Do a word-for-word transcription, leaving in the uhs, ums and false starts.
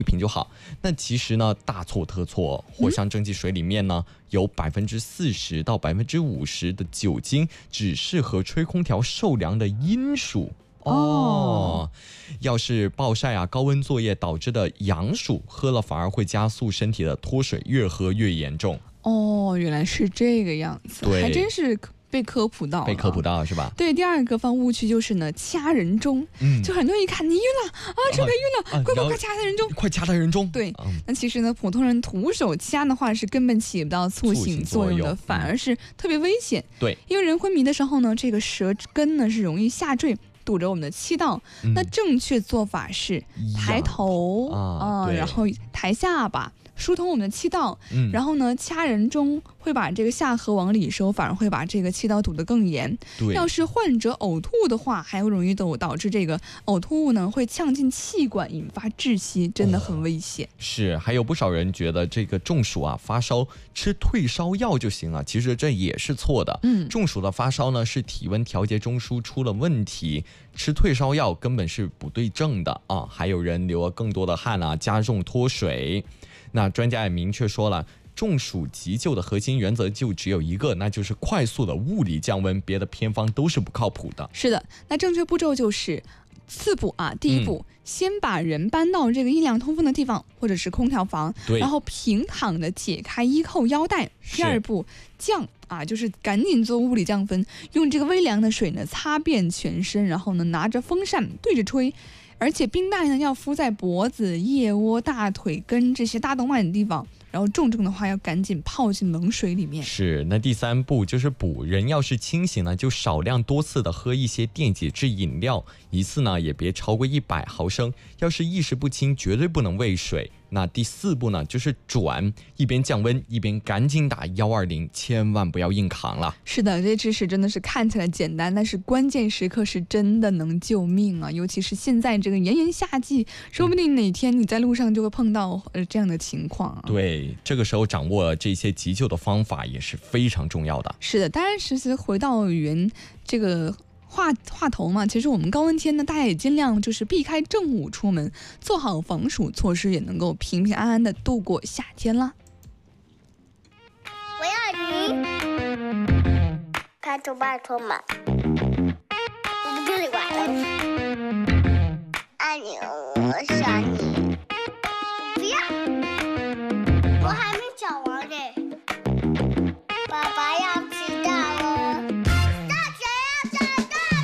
瓶就好。那其实呢，大错特错，藿香正气水里面呢，嗯、有百分之四十到百分之五十的酒精只适合吹空调受凉的阴暑。哦，要是暴晒啊、高温作业导致的阳暑，喝了反而会加速身体的脱水，越喝越严重。 哦，原来是这个样子，还真是被科普到了， 被科普到了是吧？ 对，第二个犯误区就是呢，掐人中，嗯，就很多人一看你晕了啊，真的晕了，啊、快快快掐他人中， 快掐他人中。 对，嗯、那其实呢，普通人徒手掐的话是根本起不到促醒作用的， 用反而是特别危险。 对、嗯， 因为人昏迷的时候呢，这个舌根呢是容易下坠，堵着我们的气道。嗯、那正确做法是抬头啊、呃，然后抬下巴。疏通我们的气道，嗯、然后呢，掐人中会把这个下颌往里收，反而会把这个气道堵得更严。 对， 要是患者呕吐的话，还容易导导致这个呕吐物呢会呛进气管，引发窒息，真的很危险。哦、 是，还有不少人觉得这个中暑啊、发烧吃退烧药就行了，其实这也是错的。嗯，中暑的发烧呢是体温调节中枢出了问题，吃退烧药根本是不对症的啊。还有人流了更多的汗啊，加重脱水。那专家也明确说了，中暑急救的核心原则就只有一个，那就是快速的物理降温，别的偏方都是不靠谱的。 是的，那正确步骤就是四步啊。第一步、嗯、先把人搬到这个阴凉通风的地方，或者是空调房，然后平躺的解开衣扣腰带。第二步降啊，就是赶紧做物理降温，用这个微凉的水呢擦遍全身，然后呢拿着风扇对着吹。而且冰袋呢要敷在脖子、腋窝、大腿根这些大动脉的地方，然后重症的话要赶紧泡进冷水里面。 是，那第三步就是补。人要是清醒呢，就少量多次的喝一些电解质饮料，一次呢也别超过一百毫升。要是意识不清，绝对不能喂水。那第四步呢，就是转，一边降温一边赶紧打一二零，千万不要硬扛了。 是的，这知识真的是看起来简单，但是关键时刻是真的能救命啊！尤其是现在这个炎炎夏季，说不定哪天你在路上就会碰到呃这样的情况啊。 对，这个时候掌握这些急救的方法也是非常重要的。 是的，当然，其实回到原这个。话话头嘛，其实我们高温天呢，大家也尽量就是避开正午出门，做好防暑措施，也能够平平安安的度过夏天啦。 我要你，拜托拜托嘛，我不跟你玩了，爱你，我想你。